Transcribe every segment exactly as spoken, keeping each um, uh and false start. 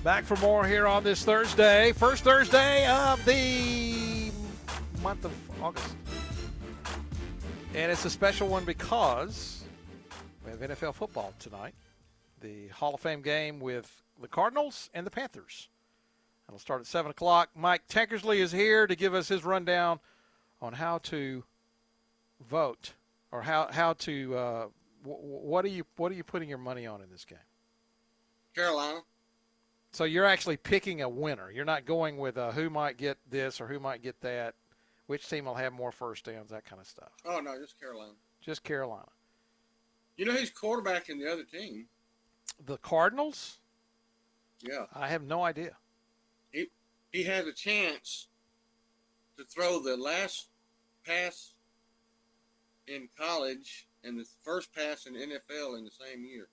Back for more here on this Thursday. First Thursday of the month of August. And it's a special one because we have N F L football tonight. The Hall of Fame game with the Cardinals and the Panthers. It'll start at seven o'clock. Mike Tankersley is here to give us his rundown on how to vote or how, how to uh, – w- what are you what are you putting your money on in this game? Carolina. So you're actually picking a winner. You're not going with uh, who might get this or who might get that, which team will have more first downs, that kind of stuff. Oh, no, just Carolina. Just Carolina. You know who's quarterback in the other team? The Cardinals? Yeah. I have no idea. He, he has a chance to throw the last pass in college and the first pass in the N F L in the same year.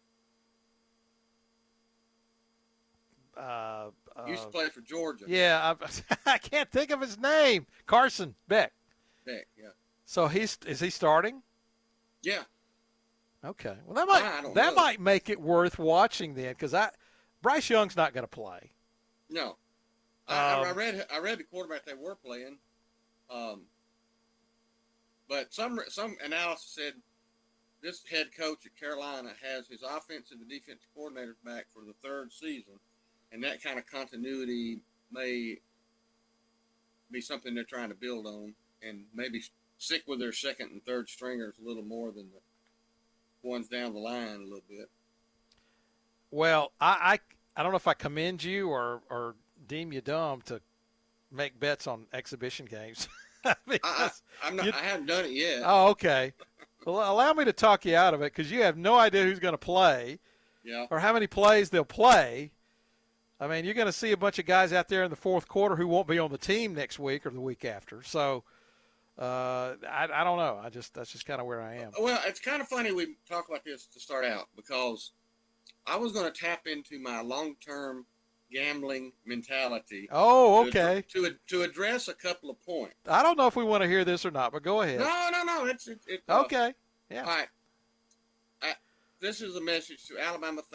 Uh, uh, Used to play for Georgia. Yeah, I, I can't think of his name. Carson Beck. Beck, yeah. So he's is he starting? Yeah. Okay. Well, that might I don't that know. might make it worth watching then, because I Bryce Young's not going to play. No. I, Um, I read I read the quarterback they were playing, um, but some some analysis said this head coach at Carolina has his offensive and defensive coordinators back for the third season, and that kind of continuity may be something they're trying to build on, and maybe stick with their second and third stringers a little more than the ones down the line a little bit. Well, I, I I don't know if I commend you or or deem you dumb to make bets on exhibition games. I, Because I, I'm not. you- I haven't done it yet. Oh, okay. Well, allow me to talk you out of it, because you have no idea who's going to play Yeah. or how many plays they'll play. I mean, you're going to see a bunch of guys out there in the fourth quarter who won't be on the team next week or the week after. So uh, I, I don't know. I just that's just kind of where I am. Well, it's kind of funny we talk about this to start out, because I was going to tap into my long-term gambling mentality. Oh, to- okay. To, to address a couple of points. I don't know if we want to hear this or not, but go ahead. No, no, no. It's it. it uh, Okay. Yeah. All right. I, this is a message to Alabama